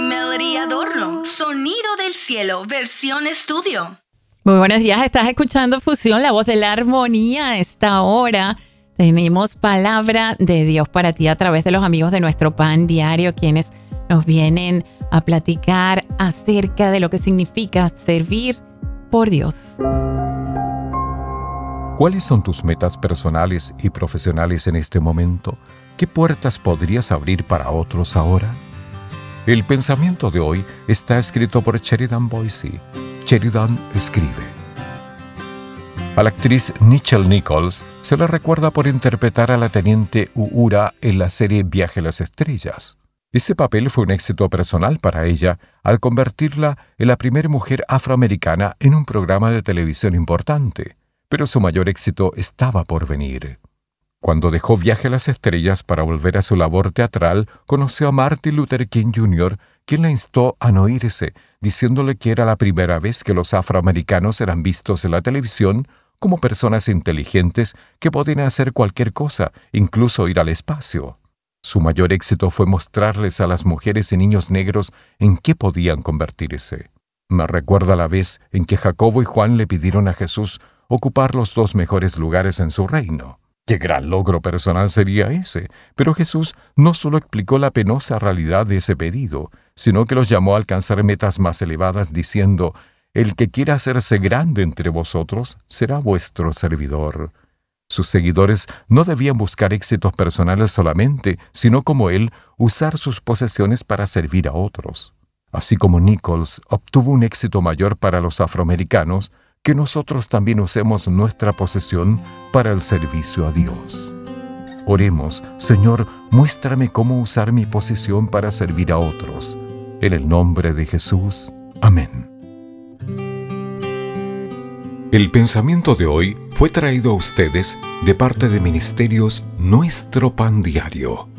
Melody Adorno, Sonido del Cielo, versión estudio. Muy buenos días, estás escuchando Fusión, la voz de la armonía. A esta hora tenemos palabra de Dios para ti a través de los amigos de nuestro Pan Diario, quienes nos vienen a platicar acerca de lo que significa servir por Dios. ¿Cuáles son tus metas personales y profesionales en este momento? ¿Qué puertas podrías abrir para otros ahora? El pensamiento de hoy está escrito por Sheridan Boise. Sheridan escribe: a la actriz Nichelle Nichols se le recuerda por interpretar a la teniente Uhura en la serie Viaje a las Estrellas. Ese papel fue un éxito personal para ella al convertirla en la primera mujer afroamericana en un programa de televisión importante, pero su mayor éxito estaba por venir. Cuando dejó Viaje a las Estrellas para volver a su labor teatral, conoció a Martin Luther King Jr., quien la instó a no irse, diciéndole que era la primera vez que los afroamericanos eran vistos en la televisión como personas inteligentes que podían hacer cualquier cosa, incluso ir al espacio. Su mayor éxito fue mostrarles a las mujeres y niños negros en qué podían convertirse. Me recuerda la vez en que Jacobo y Juan le pidieron a Jesús ocupar los 2 mejores lugares en su reino. ¡Qué gran logro personal sería ese! Pero Jesús no solo explicó la penosa realidad de ese pedido, sino que los llamó a alcanzar metas más elevadas diciendo: «El que quiera hacerse grande entre vosotros será vuestro servidor». Sus seguidores no debían buscar éxitos personales solamente, sino como él, usar sus posesiones para servir a otros. Así como Nichols obtuvo un éxito mayor para los afroamericanos, que nosotros también usemos nuestra posesión para el servicio a Dios. Oremos: Señor, muéstrame cómo usar mi posición para servir a otros. En el nombre de Jesús. Amén. El pensamiento de hoy fue traído a ustedes de parte de Ministerios Nuestro Pan Diario,